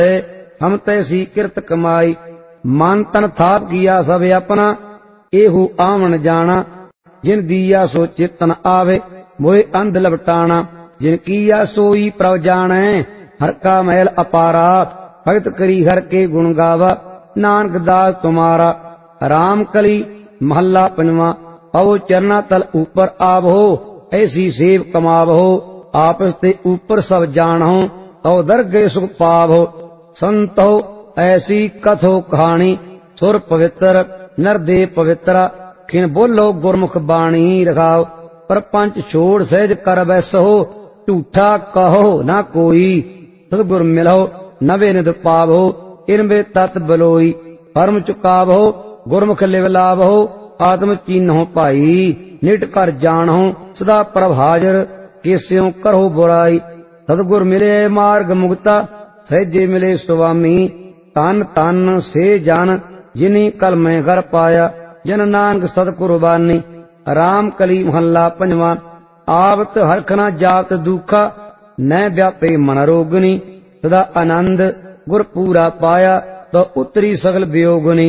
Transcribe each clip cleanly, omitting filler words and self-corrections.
हम तैसी किरत कमाई। मन तन थाप किया सब अपना, एहू आवन जाना। जिन दिया सो चेतन आवे, मोए अंध लपटाना। जिन किया सोई प्रभ जाने, हर का महल अपारा। भगत करी हर के गुण गावा, नानक दास तुम्हारा। राम कली महला पंजवा। पवो चरना तल ऊपर आवो, ऐसी सेव कमावो। आपस ते ऊपर सब जानहो, तो दरगे सुख पावो। संतो ऐसी कथो कहानी, सुर पवित्र नर दे पवित्रा। खिन बोलो गुरमुख बाणी रखाओ, परपंच छोड़ सहज कर बैसो। झूठा कहो ना कोई, सतगुर मिलो नवे निध पावो। इनबे तत् बलोई परम चुकावो, गुरमुख लिव लावो। आत्म चीन्हो भाई, निट कर जानहो। सदा प्रभ हाजर, केस्यों करो बुराई। सतगुर मिले मार्ग मुक्ता, सहजे मिले स्वामी। तन तन से जन, जिनी कल मैं घर पाया। जन नानक सत कुर्बानी। राम कली महला पंजवा। आवत हरख न जात दुखा, न व्यापे मन रोगनी। सदा आनंद गुर पूरा पाया, तो उतरी सगल वियोगनी।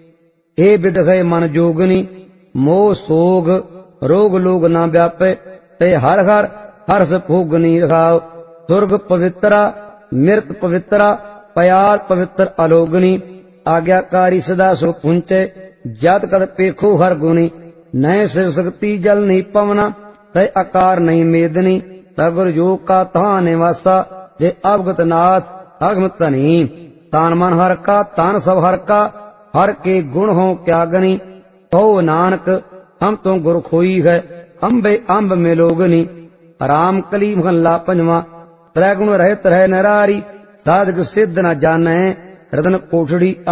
हे विदघय मन जोगनी, मोह सोग रोग लोग न व्यापे। ते हर हर हर्ष भोगनी रखाओ। स्वर्ग पवित्रा मृत पवित्रा, पयाल पवित्र अलोगनी। आज्ञाकारी सदा सो पुंचे, जत कद पेखो हर गुनी। नए शिव शक्ति जल नहीं पवना, तय आकार नहीं मेदनी। तगुर योग का तहा निवासा, जे अवगत नाथ अगम तनी। तान मन हर का तान सब हर का, हर के गुण हो क्या गनी। कहो नानक हम तो गुर खोई है, अम्बे अम्ब में लोगनी। राम कली महला पंजवा। त्रैगुण रहत रह नरारी, साधक सिद्ध न जाने। रतन कोठड़ी